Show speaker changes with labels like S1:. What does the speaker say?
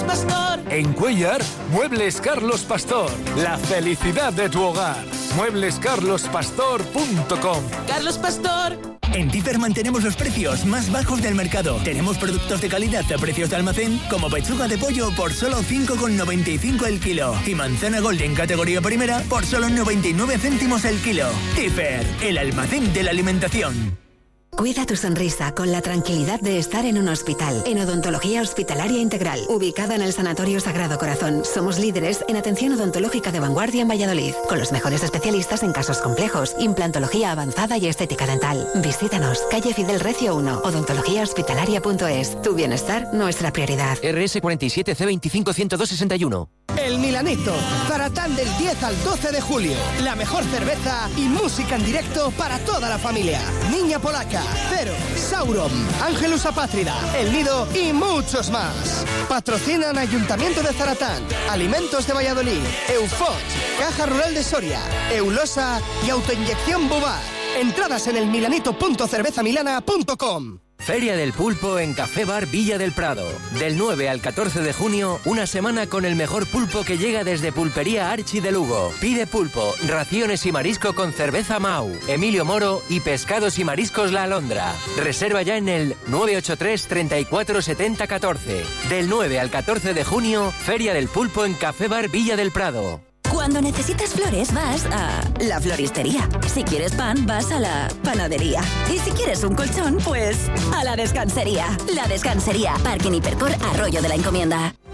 S1: Pastor.
S2: En Cuéllar, Muebles Carlos Pastor. La felicidad de tu hogar. Mueblescarlospastor.com.
S1: Carlos Pastor.
S3: En Tifer mantenemos los precios más bajos del mercado. Tenemos productos de calidad a precios de almacén, como pechuga de pollo por solo 5,95 el kilo. Y manzana Golden categoría primera por solo 99 céntimos el kilo. Tifer, el almacén de la alimentación.
S4: Cuida tu sonrisa con la tranquilidad de estar en un hospital. En Odontología Hospitalaria Integral, ubicada en el Sanatorio Sagrado Corazón. Somos líderes en atención odontológica de vanguardia en Valladolid, con los mejores especialistas en casos complejos, implantología avanzada y estética dental. Visítanos, calle Fidel Recio 1, odontologíahospitalaria.es. Tu bienestar, nuestra prioridad.
S5: RS 47 C25 10261.
S6: El Milanito, Zaratán del 10 al 12 de julio. La mejor cerveza y música en directo para toda la familia. Niña Polaca, Cero, Sauron, Ángelus Apátrida, El Nido y muchos más. Patrocinan Ayuntamiento de Zaratán, Alimentos de Valladolid, Eufot, Caja Rural de Soria, Eulosa y Autoinyección Bubar. Entradas en elmilanito.cervezamilana.com.
S5: Feria del Pulpo en Café Bar Villa del Prado. Del 9 al 14 de junio, una semana con el mejor pulpo que llega desde Pulpería Archi de Lugo. Pide pulpo, raciones y marisco con cerveza Mau, Emilio Moro y pescados y mariscos La Alondra. Reserva ya en el 983 34 70 14. Del 9 al 14 de junio, Feria del Pulpo en Café Bar Villa del Prado.
S7: Cuando necesitas flores, vas a la floristería. Si quieres pan, vas a la panadería. Y si quieres un colchón, pues a la descansería. La Descansería, Parking Hipercor, Arroyo de la Encomienda.